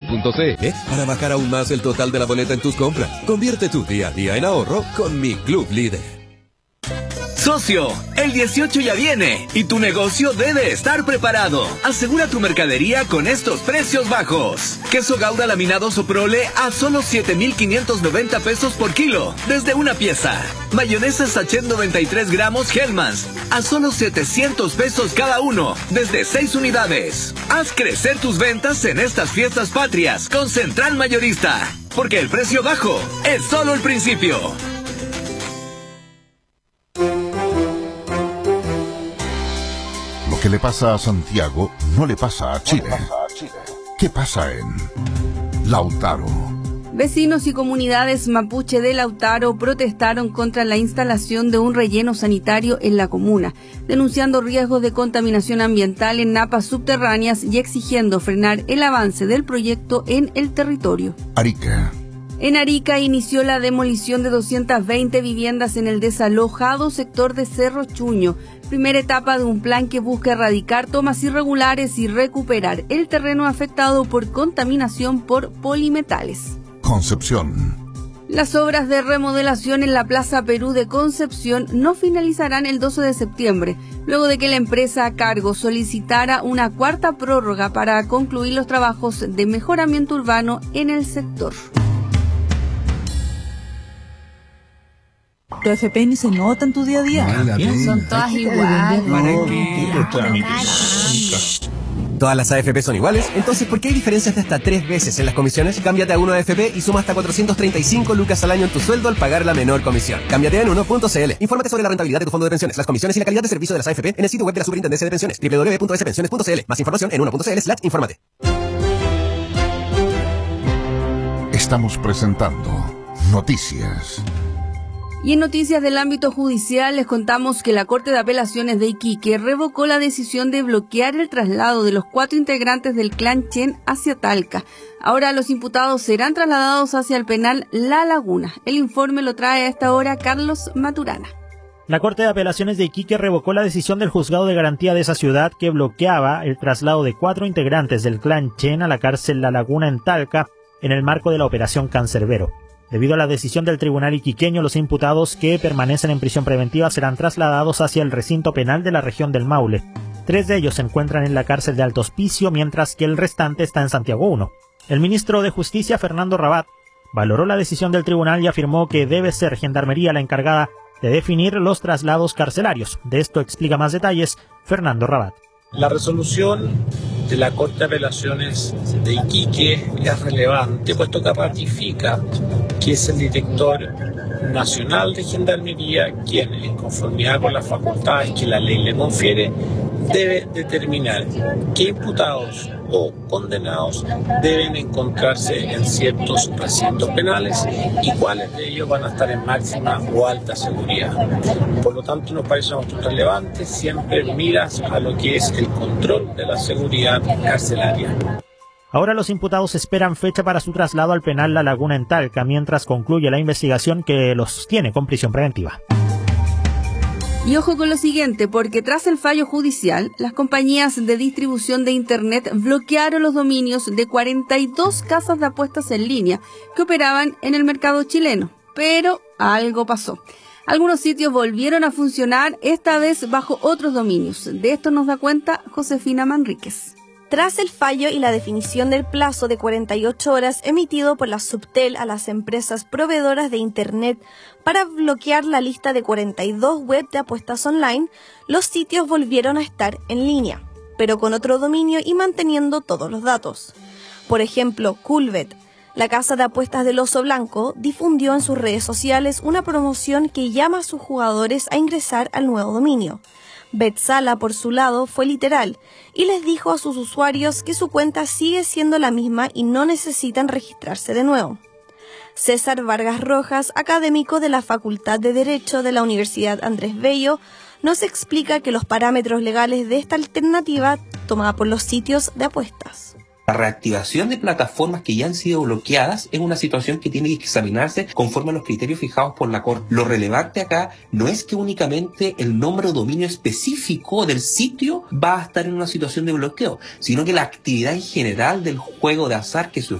miclubleader.cl para bajar aún más el total de la boleta en tus compras. Convierte tu día a día en ahorro con Mi Club Líder. Socio, el 18 ya viene y tu negocio debe estar preparado. Asegura tu mercadería con estos precios bajos. Queso Gouda laminado Soprole a solo 7,590 pesos por kilo, desde una pieza. Mayonesa Sachet 93 gramos Hellmann's a solo 700 pesos cada uno, desde 6 unidades. Haz crecer tus ventas en estas fiestas patrias con Central Mayorista, porque el precio bajo es solo el principio. Lo que le pasa a Santiago no le pasa a Chile. ¿Qué pasa en Lautaro? Vecinos y comunidades mapuche de Lautaro protestaron contra la instalación de un relleno sanitario en la comuna, denunciando riesgos de contaminación ambiental en napas subterráneas y exigiendo frenar el avance del proyecto en el territorio. Arica. En Arica inició la demolición de 220 viviendas en el desalojado sector de Cerro Chuño, primera etapa de un plan que busca erradicar tomas irregulares y recuperar el terreno afectado por contaminación por polimetales. Concepción. Las obras de remodelación en la Plaza Perú de Concepción no finalizarán el 12 de septiembre, luego de que la empresa a cargo solicitara una cuarta prórroga para concluir los trabajos de mejoramiento urbano en el sector. Tu FP ni se nota en tu día a día. Son todas iguales. ¿Todas las AFP son iguales? Entonces, ¿por qué hay diferencias de hasta 3 veces en las comisiones? Cámbiate a 1AFP y suma hasta 435 lucas al año en tu sueldo al pagar la menor comisión. Cámbiate en 1.cl. Infórmate sobre la rentabilidad de tu fondo de pensiones, las comisiones y la calidad de servicio de las AFP en el sitio web de la Superintendencia de Pensiones, www.spensiones.cl. Más información en 1.cl/infórmate. Estamos presentando Noticias. Y en noticias del ámbito judicial les contamos que la Corte de Apelaciones de Iquique revocó la decisión de bloquear el traslado de los 4 integrantes del clan Chen hacia Talca. Ahora los imputados serán trasladados hacia el penal La Laguna. El informe lo trae a esta hora Carlos Maturana. La Corte de Apelaciones de Iquique revocó la decisión del Juzgado de Garantía de esa ciudad que bloqueaba el traslado de 4 integrantes del clan Chen a la cárcel La Laguna en Talca en el marco de la Operación Cancerbero. Debido a la decisión del tribunal iquiqueño, los imputados que permanecen en prisión preventiva serán trasladados hacia el recinto penal de la región del Maule. 3 de ellos se encuentran en la cárcel de Alto Hospicio, mientras que el restante está en Santiago 1. El ministro de Justicia, Fernando Rabat, valoró la decisión del tribunal y afirmó que debe ser Gendarmería la encargada de definir los traslados carcelarios. De esto explica más detalles Fernando Rabat. La resolución de la Corte de Apelaciones de Iquique es relevante, puesto que ratifica que es el director nacional de Gendarmería quien, en conformidad con las facultades que la ley le confiere, debe determinar qué imputados o condenados deben encontrarse en ciertos recintos penales y cuáles de ellos van a estar en máxima o alta seguridad. Por lo tanto, nos parece relevante siempre miras a lo que es el control de la seguridad carcelaria. Ahora los imputados esperan fecha para su traslado al penal La Laguna en Talca, mientras concluye la investigación que los tiene con prisión preventiva. Y ojo con lo siguiente, porque tras el fallo judicial, las compañías de distribución de Internet bloquearon los dominios de 42 casas de apuestas en línea que operaban en el mercado chileno. Pero algo pasó. Algunos sitios volvieron a funcionar, esta vez bajo otros dominios. De esto nos da cuenta Josefina Manríquez. Tras el fallo y la definición del plazo de 48 horas emitido por la Subtel a las empresas proveedoras de Internet para bloquear la lista de 42 web de apuestas online, los sitios volvieron a estar en línea, pero con otro dominio y manteniendo todos los datos. Por ejemplo, Coolbet, la casa de apuestas del Oso Blanco, difundió en sus redes sociales una promoción que llama a sus jugadores a ingresar al nuevo dominio. Betsala, por su lado, fue literal y les dijo a sus usuarios que su cuenta sigue siendo la misma y no necesitan registrarse de nuevo. César Vargas Rojas, académico de la Facultad de Derecho de la Universidad Andrés Bello, nos explica que los parámetros legales de esta alternativa tomada por los sitios de apuestas. La reactivación de plataformas que ya han sido bloqueadas es una situación que tiene que examinarse conforme a los criterios fijados por la Corte. Lo relevante acá no es que únicamente el nombre o dominio específico del sitio va a estar en una situación de bloqueo, sino que la actividad en general del juego de azar que se